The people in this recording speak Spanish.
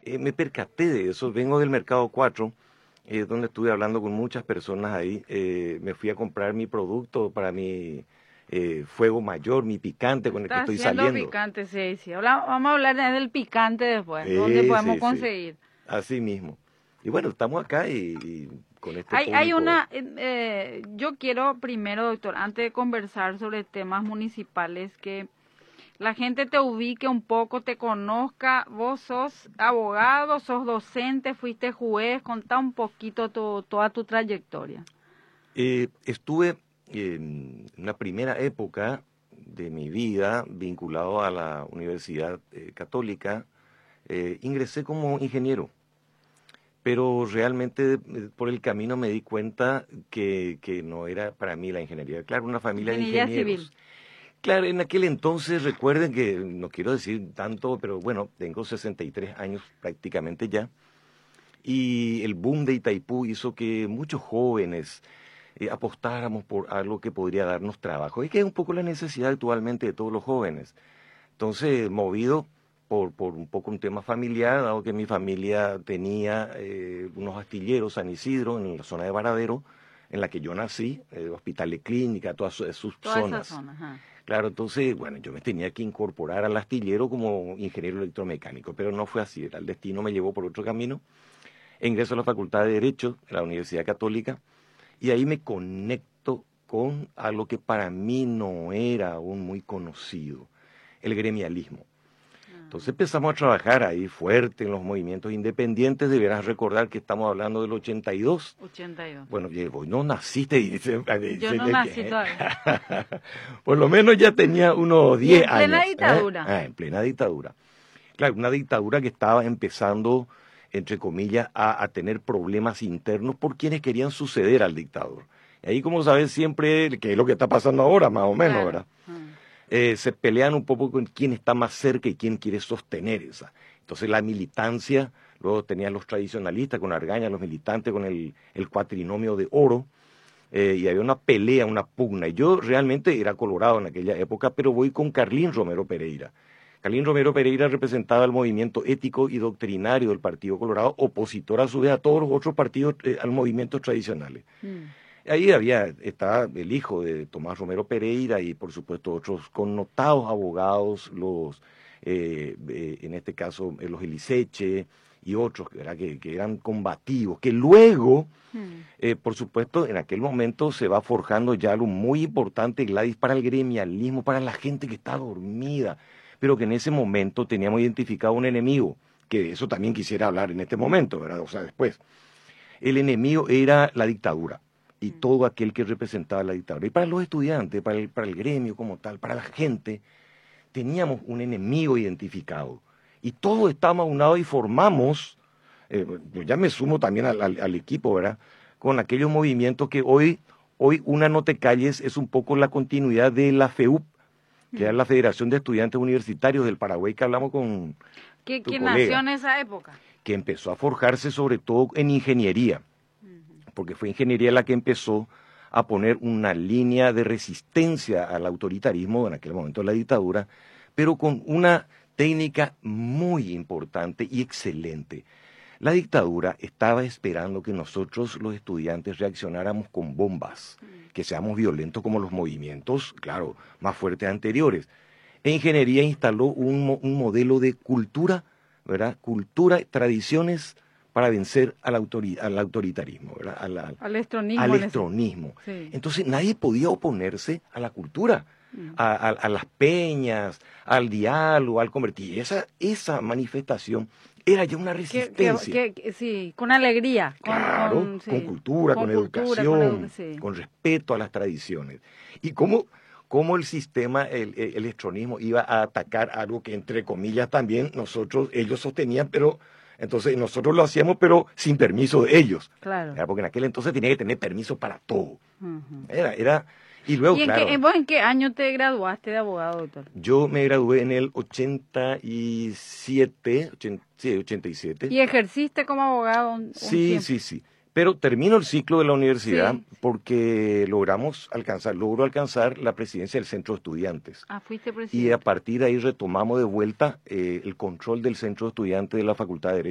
Me percaté de eso, vengo del Mercado 4, donde estuve hablando con muchas personas ahí. Me fui a comprar mi producto para mi fuego mayor, mi picante con el que Está estoy haciendo saliendo. picante, sí, sí. Vamos a hablar del picante después. ¿Dónde podemos Sí, sí, conseguir? así mismo. Y bueno, estamos acá y con este Hay público. una, yo quiero primero, doctor, antes de conversar sobre temas municipales, que la gente te ubique un poco, te conozca. Vos sos abogado, sos docente, fuiste juez, contá un poquito toda tu trayectoria. Estuve en una primera época de mi vida vinculado a la Universidad Católica. Ingresé como ingeniero, pero realmente por el camino me di cuenta que no era para mí la ingeniería. Claro, una familia de Ingeniería civil. ingenieros. Claro, en aquel entonces recuerden que, no quiero decir tanto, pero bueno, tengo 63 años prácticamente ya, y el boom de Itaipú hizo que muchos jóvenes apostáramos por algo que podría darnos trabajo, y que es un poco la necesidad actualmente de todos los jóvenes. Entonces, movido por un poco un tema familiar, dado que mi familia tenía unos astilleros, San Isidro, en la zona de Varadero, en la que yo nací, hospitales, clínica, todas sus Toda esa zonas. zona, ajá. Claro, entonces, bueno, yo me tenía que incorporar al astillero como ingeniero electromecánico, pero no fue así, el destino me llevó por otro camino. Ingreso a la Facultad de Derecho de la Universidad Católica y ahí me conecto con algo que para mí no era aún muy conocido, el gremialismo. Entonces empezamos a trabajar ahí fuerte en los movimientos independientes. Deberás recordar que estamos hablando del 82. 82. Bueno, vos no naciste y Yo no nací todavía. por lo menos ya tenía unos Y 10 en plena años. dictadura. En plena dictadura. Claro, una dictadura que estaba empezando, entre comillas, a tener problemas internos por quienes querían suceder al dictador. Y ahí, como sabes, siempre, que es lo que está pasando ahora, más o menos, Claro. ¿verdad? Se pelean un poco con quién está más cerca y quién quiere sostener esa. Entonces la militancia, luego tenían los tradicionalistas con Argaña, los militantes con el cuatrinomio de oro, y había una pelea, una pugna. Y yo realmente era colorado en aquella época, pero voy con Carlín Romero Pereira. Carlín Romero Pereira representaba el movimiento ético y doctrinario del Partido Colorado, opositor a su vez a todos los otros partidos, a los movimientos tradicionales. Ahí estaba el hijo de Tomás Romero Pereira y por supuesto otros connotados abogados, en este caso los Eliseche y otros ¿verdad? Que eran combativos, que luego, por supuesto, en aquel momento se va forjando ya algo muy importante, Gladys, para el gremialismo, para la gente que está dormida, pero que en ese momento teníamos identificado un enemigo, que de eso también quisiera hablar en este momento, ¿verdad? O sea, después. El enemigo era la dictadura y todo aquel que representaba la dictadura. Y para los estudiantes, para el gremio como tal, para la gente, teníamos un enemigo identificado. Y todos estábamos aunados y formamos, yo ya me sumo también al equipo, ¿verdad? Con aquellos movimientos que hoy Una No Te Calles es un poco la continuidad de la FEUP, que era la Federación de Estudiantes Universitarios del Paraguay, que hablamos con tu ¿Quién nació colega, en esa época? que empezó a forjarse sobre todo en ingeniería, porque fue ingeniería la que empezó a poner una línea de resistencia al autoritarismo en aquel momento de la dictadura, pero con una técnica muy importante y excelente. La dictadura estaba esperando que nosotros los estudiantes reaccionáramos con bombas, que seamos violentos como los movimientos, claro, más fuertes anteriores. E ingeniería instaló un modelo de cultura, ¿verdad? Cultura, tradiciones para vencer al autoritarismo, ¿verdad? Al estronismo. Al estronismo. Sí. Entonces nadie podía oponerse a la cultura, a las peñas, al diálogo, al convertir. Esa manifestación era ya una resistencia. Sí, con alegría. Claro, con Sí, cultura, con cultura, educación, sí. con respeto a las tradiciones. Y cómo el sistema, el electronismo iba a atacar algo que entre comillas también ellos sostenían, pero entonces nosotros lo hacíamos pero sin permiso de ellos. Claro. Porque en aquel entonces tenía que tener permiso para todo. Uh-huh. Y luego, claro. ¿Vos en qué año te graduaste de abogado, doctor? Yo me gradué en el 87, 87. ¿Y ejerciste como abogado un Sí, tiempo? sí. Pero termino el ciclo de la universidad Sí. porque logro alcanzar la presidencia del Centro de Estudiantes. Ah, fuiste Y presidente. a partir de ahí retomamos de vuelta el control del Centro de Estudiantes de la Facultad de Derecho.